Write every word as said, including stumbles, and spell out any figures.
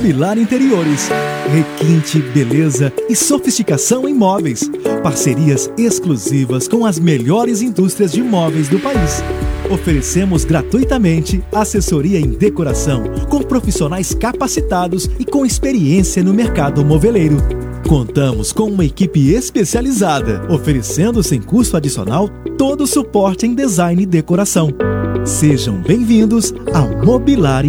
Mobilar Interiores. Requinte, beleza e sofisticação em móveis. Parcerias exclusivas com as melhores indústrias de móveis do país. Oferecemos gratuitamente assessoria em decoração, com profissionais capacitados e com experiência no mercado moveleiro. Contamos com uma equipe especializada, oferecendo sem custo adicional todo o suporte em design e decoração. Sejam bem-vindos ao Mobilar